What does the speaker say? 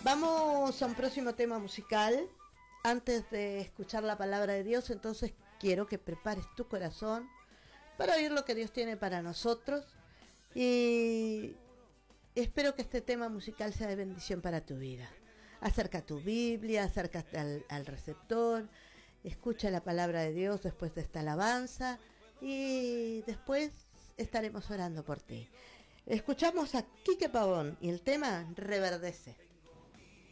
Vamos a un próximo tema musical. Antes de escuchar la palabra de Dios, entonces quiero que prepares tu corazón para oír lo que Dios tiene para nosotros. Y espero que este tema musical sea de bendición para tu vida. Acerca tu Biblia, acércate al receptor, escucha la palabra de Dios después de esta alabanza y después estaremos orando por ti. Escuchamos a Quique Pavón y el tema Reverdece.